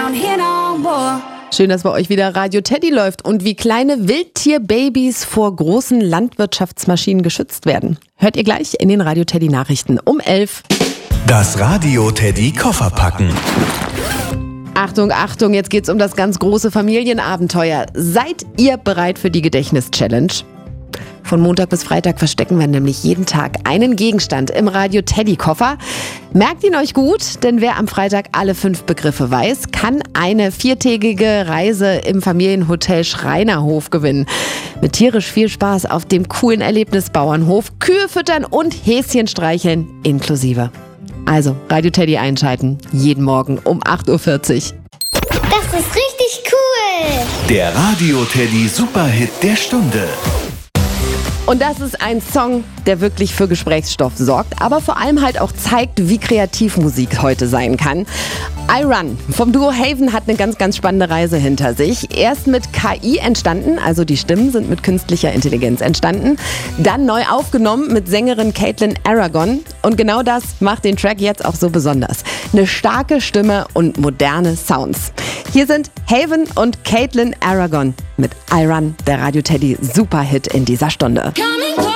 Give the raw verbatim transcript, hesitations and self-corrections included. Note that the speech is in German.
down here no more. Schön, dass bei euch wieder Radio Teddy läuft und wie kleine Wildtierbabys vor großen Landwirtschaftsmaschinen geschützt werden. Hört ihr gleich in den Radio Teddy Nachrichten um elf. Das Radio Teddy Kofferpacken. Achtung, Achtung, jetzt geht's um das ganz große Familienabenteuer. Seid ihr bereit für die Gedächtnis-Challenge? Von Montag bis Freitag verstecken wir nämlich jeden Tag einen Gegenstand im Radio Teddy Koffer. Merkt ihn euch gut, denn wer am Freitag alle fünf Begriffe weiß, kann eine viertägige Reise im Familienhotel Schreinerhof gewinnen. Mit tierisch viel Spaß auf dem coolen Erlebnisbauernhof, Kühe füttern und Häschen streicheln inklusive. Also Radio Teddy einschalten, jeden Morgen um acht Uhr vierzig. Das ist richtig cool! Der Radio Teddy Superhit der Stunde. Und das ist ein Song, der wirklich für Gesprächsstoff sorgt, aber vor allem halt auch zeigt, wie kreativ Musik heute sein kann. I Run vom Duo Haven hat eine ganz, ganz spannende Reise hinter sich. Erst mit K I entstanden, also die Stimmen sind mit künstlicher Intelligenz entstanden. Dann neu aufgenommen mit Sängerin Caitlin Aragon. Und genau das macht den Track jetzt auch so besonders. Eine starke Stimme und moderne Sounds. Hier sind Haven und Caitlin Aragon mit I Run, der Radio Teddy Superhit in dieser Stunde. Coming